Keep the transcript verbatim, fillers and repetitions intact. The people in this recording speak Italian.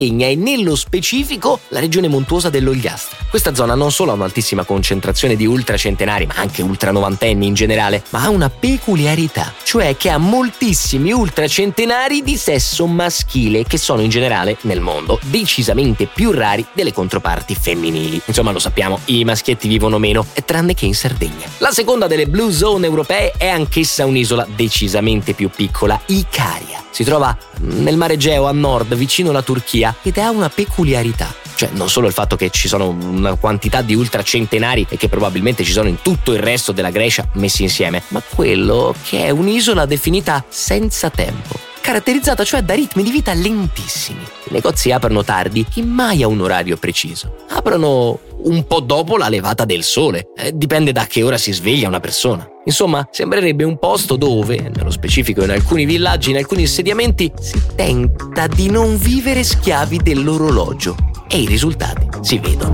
e nello specifico la regione montuosa dell'Ogliastra. Questa zona non solo ha un'altissima concentrazione di ultracentenari, ma anche ultranovantenni in generale, ma ha una peculiarità, cioè che ha moltissimi ultracentenari di sesso maschile, che sono in generale nel mondo decisamente più rari delle controparti femminili. Insomma, lo sappiamo, i maschietti vivono meno, tranne che in Sardegna. La seconda delle blue zone europee è anch'essa un'isola decisamente più piccola, Icaria. Si trova nel mare Egeo a nord, vicino alla Turchia, ed ha una peculiarità. Cioè, non solo il fatto che ci sono una quantità di ultracentenari e che probabilmente ci sono in tutto il resto della Grecia messi insieme, ma quello che è un'isola definita senza tempo, caratterizzata cioè da ritmi di vita lentissimi. I negozi aprono tardi e mai a un orario preciso. Aprono un po' dopo la levata del sole, eh, dipende da che ora si sveglia una persona. Insomma, sembrerebbe un posto dove, nello specifico in alcuni villaggi, in alcuni insediamenti, si tenta di non vivere schiavi dell'orologio. E i risultati si vedono.